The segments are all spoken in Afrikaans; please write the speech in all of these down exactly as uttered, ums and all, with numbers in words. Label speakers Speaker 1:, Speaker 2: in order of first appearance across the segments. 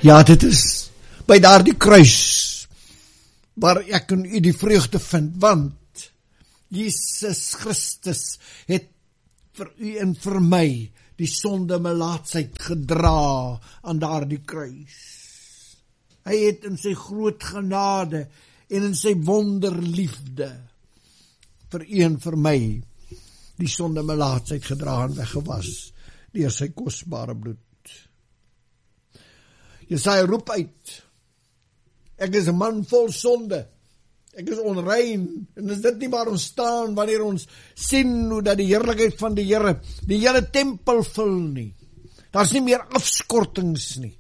Speaker 1: Ja, dit is by daardie kruis waar ek en u die vreugde vind, want Jesus Christus het vir u en vir my die sonde melaatsheid gedra aan daardie kruis. Hy het in sy groot genade en in sy wonderliefde vir u en vir my die sonde melaatsheid gedra en weggewas deur sy kosbare bloed. Jesaja roep uit, ek is 'n man vol sonde, ek is onrein, en is dit nie maar ons staan wanneer ons sien hoe dat die heerlikheid van die Here die hele tempel vul nie. Daar's nie meer afskortings nie.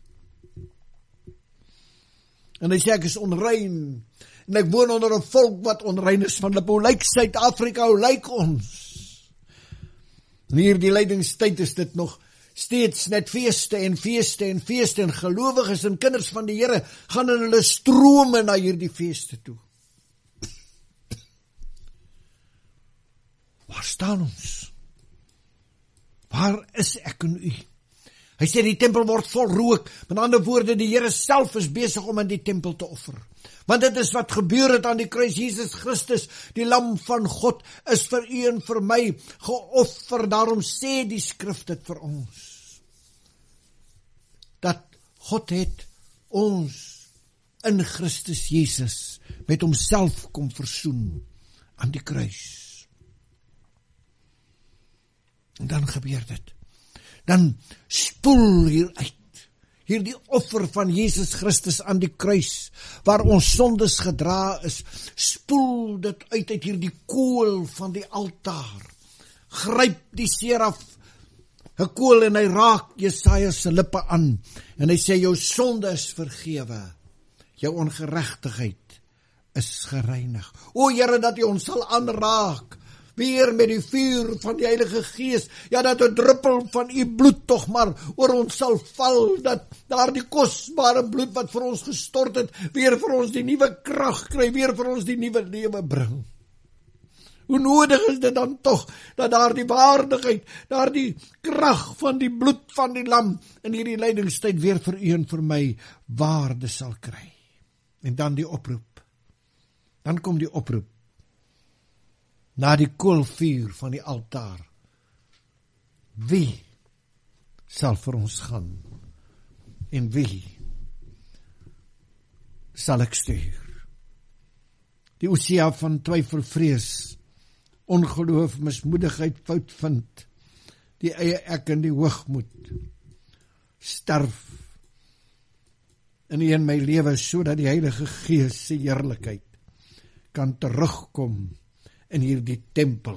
Speaker 1: En hy sê ek is onrein, en ek woon onder 'n volk wat onrein is van lippe. Hoe lyk Suid-Afrika, hoe lyk ons? En hier die lydingstyd is dit nog steeds net feeste en feeste en feeste, en gelowiges en kinders van die Here gaan in hulle strome na hierdie feeste toe. Waar staan ons? Waar is ek en u? Hy sê die tempel word vol rook. Met ander woorde, die Here self is besig om in die tempel te offer. Want dit is wat gebeur het aan die kruis. Jesus Christus, die lam van God, is vir u en vir my geoffer. Daarom sê die skrif dit vir ons, dat God het ons in Christus Jesus met homself kom versoen aan die kruis. En dan gebeur dit. Dan spoel hier uit, hier die offer van Jesus Christus aan die kruis, waar ons sondes gedra is, spoel dit uit uit hier die kool van die altaar. Gryp die seraf, 'n kool, en hy raak Jesaja se lippe aan, en hy sê, jou sonde is vergewe, jou ongeregtigheid is gereinig. O Here, dat U ons sal aanraak, weer met die vuur van die Heilige Gees, ja, dat 'n druppel van U bloed tog maar oor ons sal val, dat daar die kosbare bloed wat vir ons gestort het, weer vir ons die nuwe krag kry, weer vir ons die nuwe lewe bring. Hoe nodig is dit dan tog, dat daar die waardigheid, daar die krag van die bloed van die lam, in hierdie lydingstyd weer vir u en vir my waarde sal kry. En dan die oproep, dan kom die oproep, na die koolvuur van die altaar. Wie sal vir ons gaan? En wie sal ek stuur? Die oseaan van twyfel, vrees, ongeloof, mismoedigheid, fout vind, die eie ek in die hoogmoed, sterf in in my lewe, so dat die Heilige Gees se heerlikheid kan terugkom in hierdie tempel.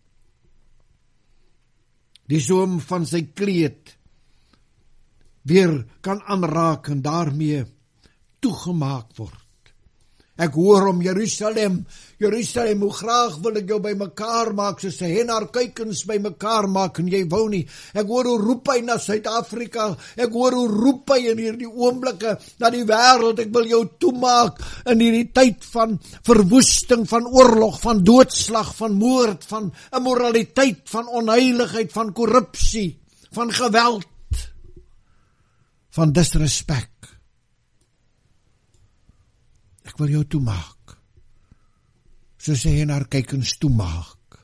Speaker 1: Die zoom van sy kleed weer kan aanraak en daarmee toegemaak word. Ek hoor om Jerusalem, Jerusalem, hoe graag wil ek jou by mekaar maak, soos 'n hen haar kuikens by mekaar maak, en jy wou nie. Ek hoor hoe roep hy na Suid-Afrika, ek hoor hoe roep hy in hierdie oomblikke na die wêreld, ek wil jou toemaak in hierdie tyd van verwoesting, van oorlog, van doodslag, van moord, van immoraliteit, van onheiligheid, van korrupsie, van geweld, van disrespek. Ek wil jou toemaak, soos hy en haar kykens toemaak.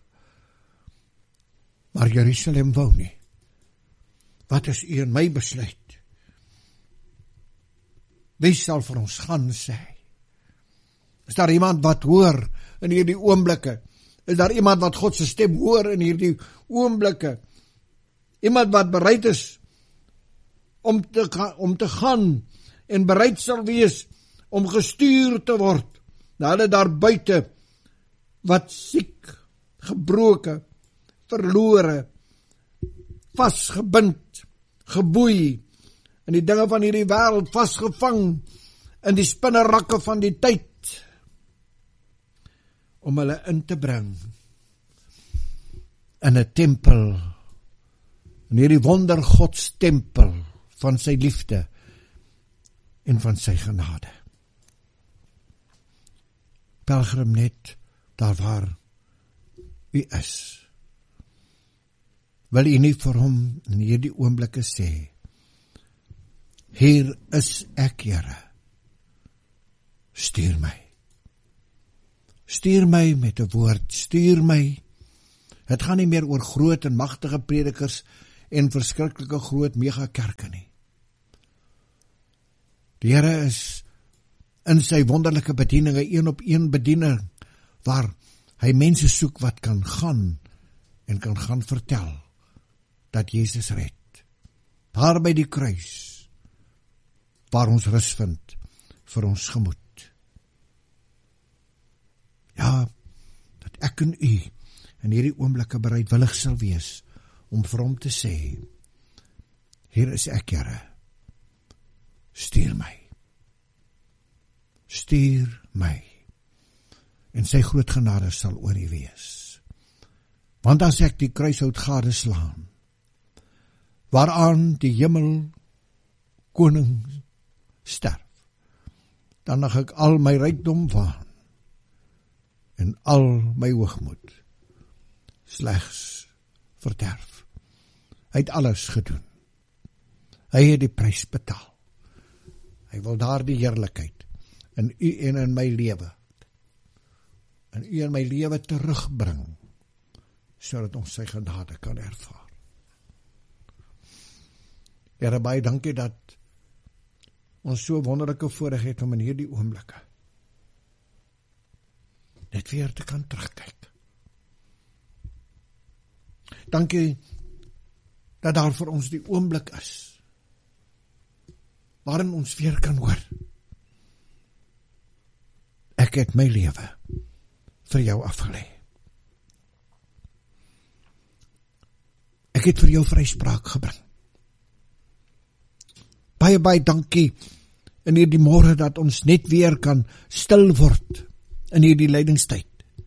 Speaker 1: Maar Jerusalem wou nie. Wat is u en my besluit? Wie sal vir ons gaan, sê hy? Is daar iemand wat hoor in hierdie oomblikke? Is daar iemand wat God se stem hoor in hierdie oomblikke? Iemand wat bereid is om te, om te gaan en bereid sal wees om gestuur te word na hulle daar buite wat siek, gebroke, verlore, vasgebind, geboei in die dinge van hierdie wêreld, vasgevang in die spinnerakke van die tyd, om hulle in te bring in 'n tempel, in hierdie wondergodstempel van sy liefde en van sy genade. Pelgrim, net daar waar u is, wil u nie vir hom in hierdie oomblikke sê, hier is ek, Here. Stuur my. Stuur my met 'n woord, stuur my. Het gaan nie meer oor groot en magtige predikers en verskriklike groot megakerke nie. Die Here is in sy wonderlike bediening 'n een-op-een bediening, waar hy mense soek wat kan gaan en kan gaan vertel dat Jesus red. Daar by die kruis, waar ons rus vind vir ons gemoed. Ja, dat ek en u in hierdie oomblikke bereidwillig sal wees om vir hom te sê, hier is ek, Here, stuur my. Stuur my. En sy groot genade sal oor u wees. Want as ek die kruishout gade slaan, waaraan die hemel koning sterf, dan mag ek al my rykdom waan en al my hoogmoed slegs verderf. Hy het alles gedoen. Hy het die prys betaal. Hy wil daar die heerlikheid in u en in my lewe, in u en my lewe terugbring, sodat ons sy genade kan ervaar. Here, baie dankie dat ons so wonderlike voorreg het om in hierdie oomblikke net weer te kan terugkyk. Dankie dat daar vir ons die oomblik is waarin ons weer kan hoor, ek het my lewe vir jou afgelê. Ek het vir jou vryspraak gebring. Baie, baie dankie in hierdie môre dat ons net weer kan stil word in hierdie lydingstyd.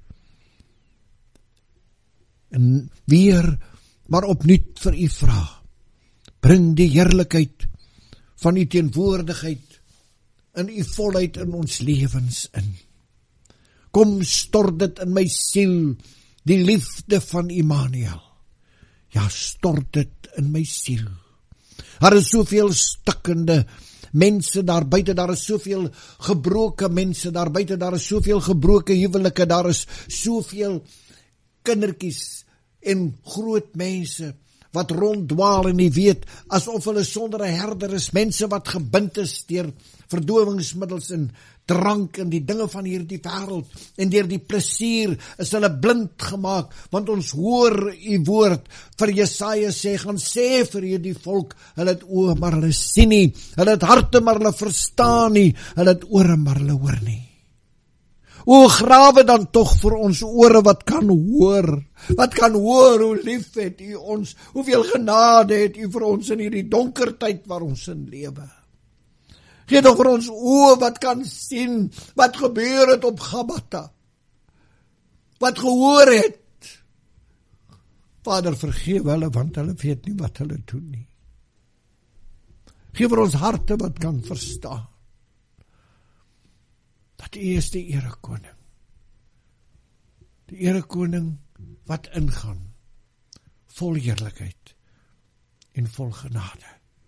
Speaker 1: En weer maar opnuut vir u vra, bring die heerlikheid van u teenwoordigheid in u volheid in ons lewens in. Kom stort dit in my siel, die liefde van Immanuel. Ja, stort dit in my siel. Daar is soveel stikkende mense daar buite, daar is soveel gebroke mense daar buite, daar is soveel gebroke huwelike, daar is soveel kindertjies en groot mense wat ronddwaal en nie weet, asof hulle sonder 'n herder is, mense wat gebind is deur verdowingsmiddels en drank en die dinge van hierdie wêreld, en deur die plesier is hulle blind gemaak, want ons hoor u woord vir Jesaja sê, gaan sê vir hierdie volk, hulle het oë maar hulle sien nie, hulle het harte maar hulle verstaan nie, hulle het ore maar hulle hoor nie. O, grawe dan tog vir ons ore wat kan hoor, wat kan hoor hoe lief het u ons, hoeveel genade het u vir ons in hierdie donker tyd waar ons in lewe. Gee tog vir ons oë wat kan sien, wat gebeur het op Gabata, wat gehoor het. Vader, vergewe hulle, want hulle weet nie wat hulle doen nie. Gee vir ons harte wat kan verstaan, dat u is die erekoning, die erekoning wat ingaan, vol heerlikheid en vol genade.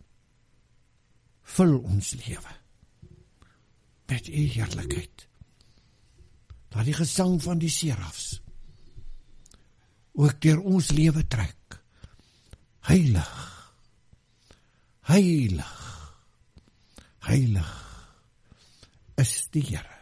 Speaker 1: Vul ons lewe met u heerlikheid, dat die gesang van die serafs ook deur ons lewe trek. Heilig, heilig, heilig is die Here.